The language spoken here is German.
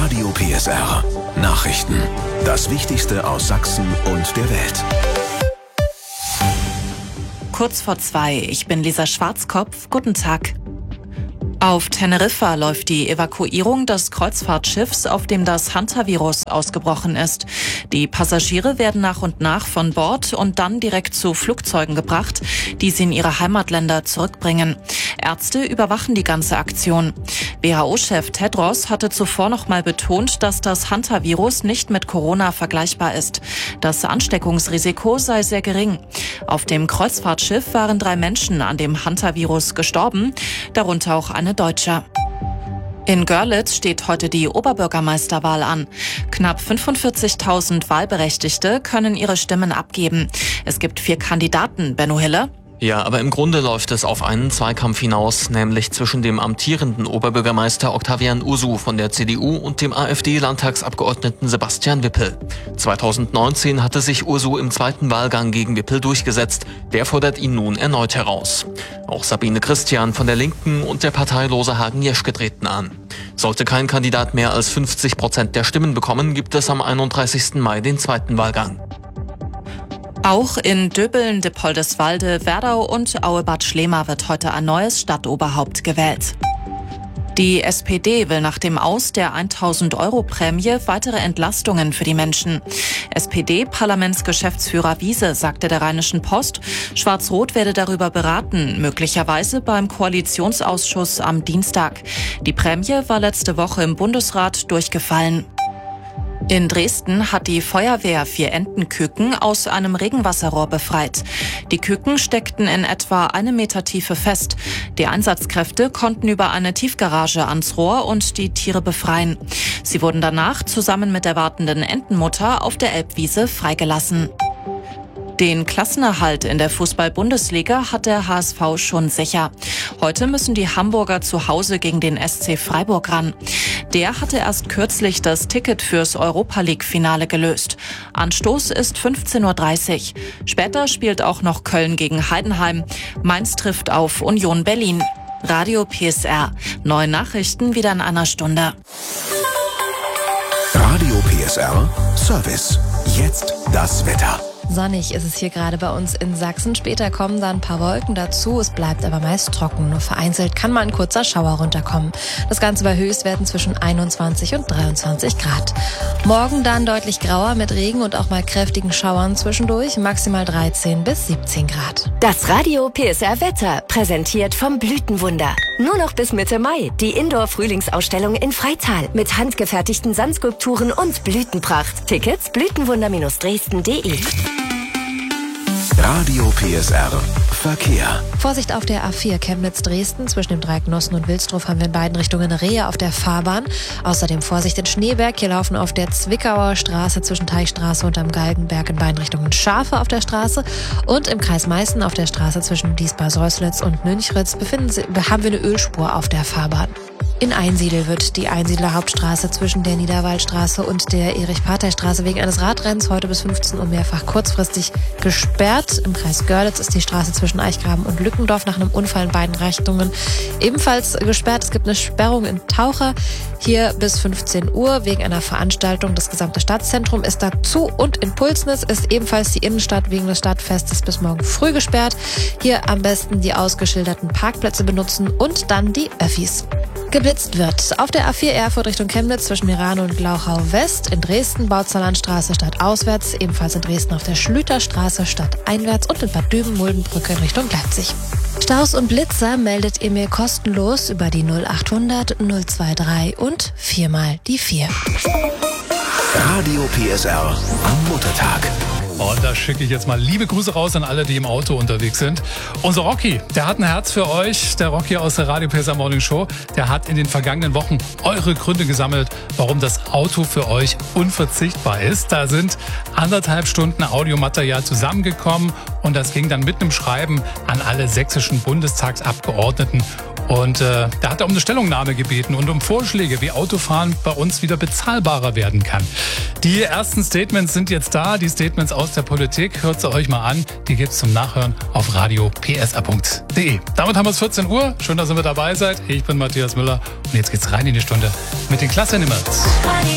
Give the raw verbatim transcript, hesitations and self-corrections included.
Radio P S R. Nachrichten. Das Wichtigste aus Sachsen und der Welt. Kurz vor zwei, ich bin Lisa Schwarzkopf. Guten Tag. Auf Teneriffa läuft die Evakuierung des Kreuzfahrtschiffs, auf dem das Hantavirus ausgebrochen ist. Die Passagiere werden nach und nach von Bord und dann direkt zu Flugzeugen gebracht, die sie in ihre Heimatländer zurückbringen. Ärzte überwachen die ganze Aktion. W H O-Chef Tedros hatte zuvor noch mal betont, dass das Hantavirus nicht mit Corona vergleichbar ist. Das Ansteckungsrisiko sei sehr gering. Auf dem Kreuzfahrtschiff waren drei Menschen an dem Hantavirus gestorben, darunter auch eine Deutsche. In Görlitz steht heute die Oberbürgermeisterwahl an. Knapp fünfundvierzigtausend Wahlberechtigte können ihre Stimmen abgeben. Es gibt vier Kandidaten. Benno Hille? Ja, aber im Grunde läuft es auf einen Zweikampf hinaus, nämlich zwischen dem amtierenden Oberbürgermeister Octavian Ursu von der C D U und dem AfD-Landtagsabgeordneten Sebastian Wippel. zweitausendneunzehn hatte sich Ursu im zweiten Wahlgang gegen Wippel durchgesetzt. Der fordert ihn nun erneut heraus. Auch Sabine Christian von der Linken und der parteilose Hagen Jeschke treten an. Sollte kein Kandidat mehr als fünfzig Prozent der Stimmen bekommen, gibt es am einunddreißigsten Mai den zweiten Wahlgang. Auch in Döbeln, Dippoldeswalde, Werdau und Auebad Schlema wird heute ein neues Stadtoberhaupt gewählt. Die S P D will nach dem Aus der tausend Euro Prämie weitere Entlastungen für die Menschen. S P D-Parlamentsgeschäftsführer Wiese sagte der Rheinischen Post, Schwarz-Rot werde darüber beraten, möglicherweise beim Koalitionsausschuss am Dienstag. Die Prämie war letzte Woche im Bundesrat durchgefallen. In Dresden hat die Feuerwehr vier Entenküken aus einem Regenwasserrohr befreit. Die Küken steckten in etwa eine Meter Tiefe fest. Die Einsatzkräfte konnten über eine Tiefgarage ans Rohr und die Tiere befreien. Sie wurden danach zusammen mit der wartenden Entenmutter auf der Elbwiese freigelassen. Den Klassenerhalt in der Fußball-Bundesliga hat der H S V schon sicher. Heute müssen die Hamburger zu Hause gegen den S C Freiburg ran. Der hatte erst kürzlich das Ticket fürs Europa-League-Finale gelöst. Anstoß ist fünfzehn Uhr dreißig. Später spielt auch noch Köln gegen Heidenheim. Mainz trifft auf Union Berlin. Radio P S R. Neue Nachrichten wieder in einer Stunde. Radio P S R Service. Jetzt das Wetter. Sonnig ist es hier gerade bei uns in Sachsen. Später kommen dann ein paar Wolken dazu. Es bleibt aber meist trocken. Nur vereinzelt kann mal ein kurzer Schauer runterkommen. Das Ganze bei Höchstwerten zwischen einundzwanzig und dreiundzwanzig Grad. Morgen dann deutlich grauer mit Regen und auch mal kräftigen Schauern zwischendurch. Maximal dreizehn bis siebzehn Grad. Das Radio P S R Wetter, präsentiert vom Blütenwunder. Nur noch bis Mitte Mai die Indoor-Frühlingsausstellung in Freital mit handgefertigten Sandskulpturen und Blütenpracht. Tickets blütenwunder-dresden punkt de. Radio P S R Verkehr. Vorsicht auf der A vier Chemnitz-Dresden. Zwischen dem Dreieck Nossen und Wilsdruf haben wir in beiden Richtungen Rehe auf der Fahrbahn. Außerdem Vorsicht in Schneeberg. Hier laufen auf der Zwickauer Straße zwischen Teichstraße und am Galgenberg in beiden Richtungen Schafe auf der Straße. Und im Kreis Meißen auf der Straße zwischen Diesbar-Säuslitz und Nünchritz befinden Sie, haben wir eine Ölspur auf der Fahrbahn. In Einsiedel wird die Einsiedler Hauptstraße zwischen der Niederwaldstraße und der Erich-Partey-Straße wegen eines Radrennens heute bis fünfzehn Uhr mehrfach kurzfristig gesperrt. Im Kreis Görlitz ist die Straße zwischen Eichgraben und Lückendorf nach einem Unfall in beiden Richtungen ebenfalls gesperrt. Es gibt eine Sperrung in Taucher hier bis fünfzehn Uhr wegen einer Veranstaltung. Das gesamte Stadtzentrum ist dazu und in Pulsnitz ist ebenfalls die Innenstadt wegen des Stadtfestes bis morgen früh gesperrt. Hier am besten die ausgeschilderten Parkplätze benutzen und dann die Öffis. Geblitzt wird auf der A vier Erfurt Richtung Chemnitz zwischen Meran und Glauchau West, in Dresden Bautzollernstraße stadtauswärts, ebenfalls in Dresden auf der Schlüterstraße stadteinwärts und in Bad Düben-Muldenbrücke in Richtung Leipzig. Staus und Blitzer meldet ihr mir kostenlos über die null achthundert null dreiundzwanzig und viermal die vier. Radio P S R am Muttertag. Und da schicke ich jetzt mal liebe Grüße raus an alle, die im Auto unterwegs sind. Unser Rocky, der hat ein Herz für euch. Der Rocky aus der Radio P S R Morning Show, der hat in den vergangenen Wochen eure Gründe gesammelt, warum das Auto für euch unverzichtbar ist. Da sind anderthalb Stunden Audiomaterial zusammengekommen Und das ging dann mit einem Schreiben an alle sächsischen Bundestagsabgeordneten. Und äh, da hat er um eine Stellungnahme gebeten und um Vorschläge, wie Autofahren bei uns wieder bezahlbarer werden kann. Die ersten Statements sind jetzt da, die Statements aus der Politik. Hört sie euch mal an. Die gibt's zum Nachhören auf radio p s a punkt d e. Damit haben wir es vierzehn Uhr. Schön, dass ihr mit dabei seid. Ich bin Matthias Müller und jetzt geht's rein in die Stunde mit den Klasse-Nimmers.